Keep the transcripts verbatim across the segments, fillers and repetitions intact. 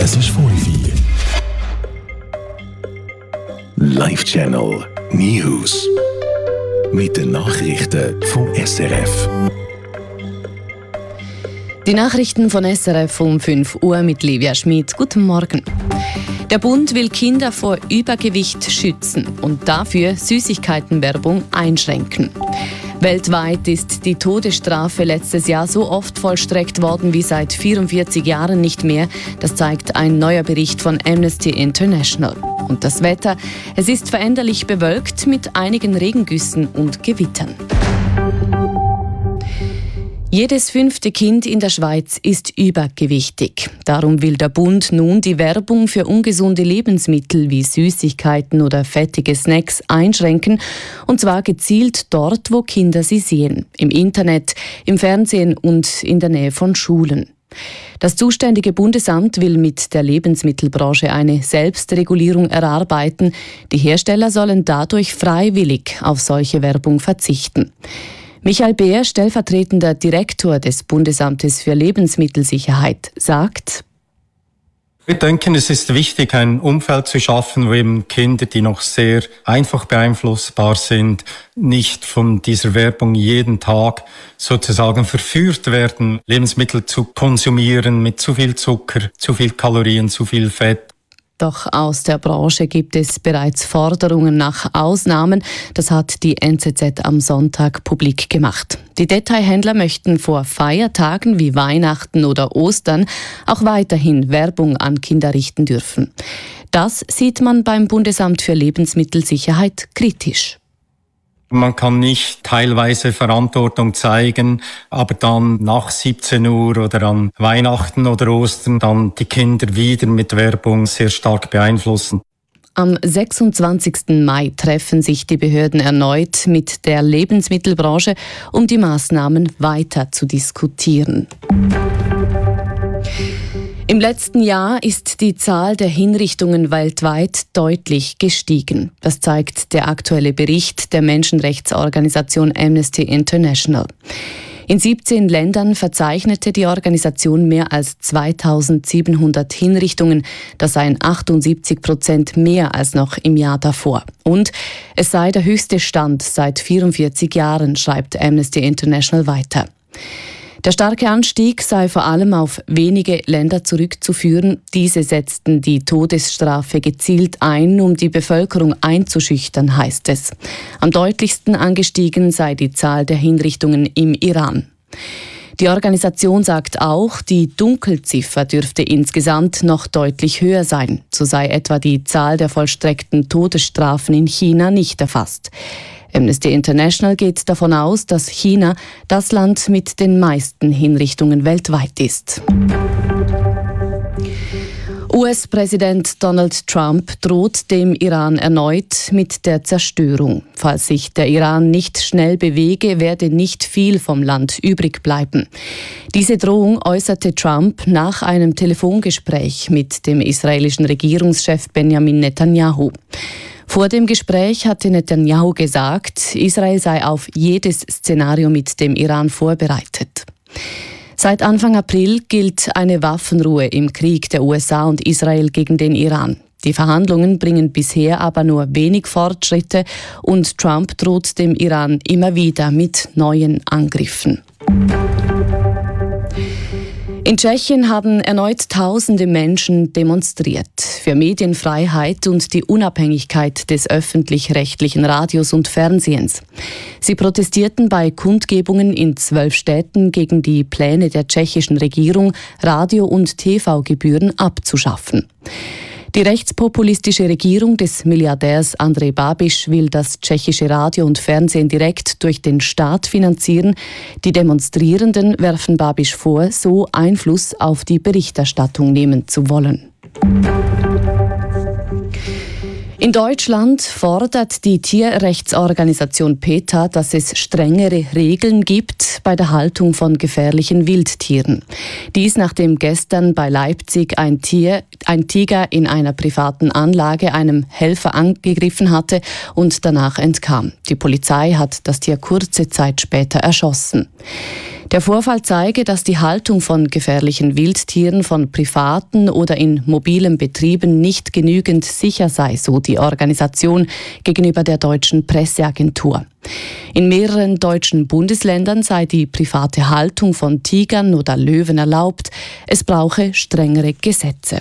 Es ist fünf Uhr. Live Channel News. Mit den Nachrichten vom S R F. Die Nachrichten von S R F um fünf Uhr mit Livia Schmid. Guten Morgen. Der Bund will Kinder vor Übergewicht schützen und dafür Süßigkeitenwerbung einschränken. Weltweit ist die Todesstrafe letztes Jahr so oft vollstreckt worden wie seit vierundvierzig Jahren nicht mehr. Das zeigt ein neuer Bericht von Amnesty International. Und das Wetter, es ist veränderlich bewölkt mit einigen Regengüssen und Gewittern. Jedes fünfte Kind in der Schweiz ist übergewichtig. Darum will der Bund nun die Werbung für ungesunde Lebensmittel wie Süßigkeiten oder fettige Snacks einschränken. Und zwar gezielt dort, wo Kinder sie sehen. Im Internet, im Fernsehen und in der Nähe von Schulen. Das zuständige Bundesamt will mit der Lebensmittelbranche eine Selbstregulierung erarbeiten. Die Hersteller sollen dadurch freiwillig auf solche Werbung verzichten. Michael Beer, stellvertretender Direktor des Bundesamtes für Lebensmittelsicherheit, sagt: Wir denken, es ist wichtig, ein Umfeld zu schaffen, wo eben Kinder, die noch sehr einfach beeinflussbar sind, nicht von dieser Werbung jeden Tag sozusagen verführt werden, Lebensmittel zu konsumieren mit zu viel Zucker, zu viel Kalorien, zu viel Fett. Doch aus der Branche gibt es bereits Forderungen nach Ausnahmen. Das hat die N Z Z am Sonntag publik gemacht. Die Detailhändler möchten vor Feiertagen wie Weihnachten oder Ostern auch weiterhin Werbung an Kinder richten dürfen. Das sieht man beim Bundesamt für Lebensmittelsicherheit kritisch. Man kann nicht teilweise Verantwortung zeigen, aber dann nach siebzehn Uhr oder an Weihnachten oder Ostern dann die Kinder wieder mit Werbung sehr stark beeinflussen. Am sechsundzwanzigsten Mai treffen sich die Behörden erneut mit der Lebensmittelbranche, um die Maßnahmen weiter zu diskutieren. Im letzten Jahr ist die Zahl der Hinrichtungen weltweit deutlich gestiegen. Das zeigt der aktuelle Bericht der Menschenrechtsorganisation Amnesty International. In siebzehn Ländern verzeichnete die Organisation mehr als zweitausendsiebenhundert Hinrichtungen. Das seien achtundsiebzig Prozent mehr als noch im Jahr davor. Und es sei der höchste Stand seit vierundvierzig Jahren, schreibt Amnesty International weiter. Der starke Anstieg sei vor allem auf wenige Länder zurückzuführen. Diese setzten die Todesstrafe gezielt ein, um die Bevölkerung einzuschüchtern, heißt es. Am deutlichsten angestiegen sei die Zahl der Hinrichtungen im Iran. Die Organisation sagt auch, die Dunkelziffer dürfte insgesamt noch deutlich höher sein. So sei etwa die Zahl der vollstreckten Todesstrafen in China nicht erfasst. Amnesty International geht davon aus, dass China das Land mit den meisten Hinrichtungen weltweit ist. U S-Präsident Donald Trump droht dem Iran erneut mit der Zerstörung. Falls sich der Iran nicht schnell bewege, werde nicht viel vom Land übrig bleiben. Diese Drohung äußerte Trump nach einem Telefongespräch mit dem israelischen Regierungschef Benjamin Netanyahu. Vor dem Gespräch hatte Netanyahu gesagt, Israel sei auf jedes Szenario mit dem Iran vorbereitet. Seit Anfang April gilt eine Waffenruhe im Krieg der U S A und Israel gegen den Iran. Die Verhandlungen bringen bisher aber nur wenig Fortschritte und Trump droht dem Iran immer wieder mit neuen Angriffen. In Tschechien haben erneut tausende Menschen demonstriert für Medienfreiheit und die Unabhängigkeit des öffentlich-rechtlichen Radios und Fernsehens. Sie protestierten bei Kundgebungen in zwölf Städten gegen die Pläne der tschechischen Regierung, Radio- und T V-Gebühren abzuschaffen. Die rechtspopulistische Regierung des Milliardärs Andrej Babiš will das tschechische Radio und Fernsehen direkt durch den Staat finanzieren. Die Demonstrierenden werfen Babiš vor, so Einfluss auf die Berichterstattung nehmen zu wollen. In Deutschland fordert die Tierrechtsorganisation PETA, dass es strengere Regeln gibt bei der Haltung von gefährlichen Wildtieren. Dies nachdem gestern bei Leipzig ein Tier, ein Tiger in einer privaten Anlage einem Helfer angegriffen hatte und danach entkam. Die Polizei hat das Tier kurze Zeit später erschossen. Der Vorfall zeige, dass die Haltung von gefährlichen Wildtieren von privaten oder in mobilen Betrieben nicht genügend sicher sei, so die Organisation gegenüber der deutschen Presseagentur. In mehreren deutschen Bundesländern sei die private Haltung von Tigern oder Löwen erlaubt. Es brauche strengere Gesetze.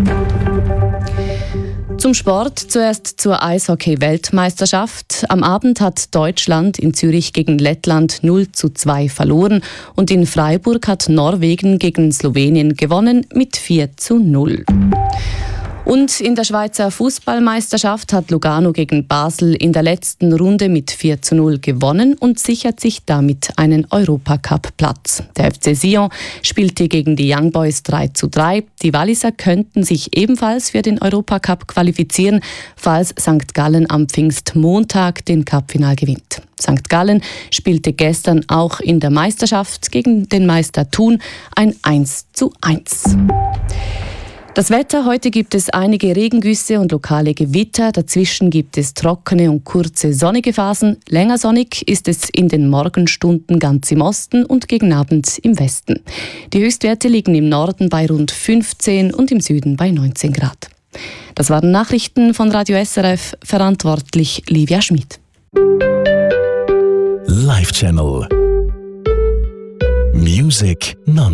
Zum Sport, zuerst zur Eishockey-Weltmeisterschaft. Am Abend hat Deutschland in Zürich gegen Lettland null zu zwei verloren und in Freiburg hat Norwegen gegen Slowenien gewonnen mit vier zu null. Und in der Schweizer Fußballmeisterschaft hat Lugano gegen Basel in der letzten Runde mit vier zu null gewonnen und sichert sich damit einen Europacup-Platz. Der F C Sion spielte gegen die Young Boys drei zu drei. Die Walliser könnten sich ebenfalls für den Europacup qualifizieren, falls Sankt Gallen am Pfingstmontag den Cupfinal gewinnt. Sankt Gallen spielte gestern auch in der Meisterschaft gegen den Meister Thun ein eins zu eins. Das Wetter: Heute gibt es einige Regengüsse und lokale Gewitter. Dazwischen gibt es trockene und kurze sonnige Phasen. Länger sonnig ist es in den Morgenstunden ganz im Osten und gegen Abend im Westen. Die Höchstwerte liegen im Norden bei rund fünfzehn und im Süden bei neunzehn Grad. Das waren Nachrichten von Radio S R F, verantwortlich Livia Schmid. Live Channel Music non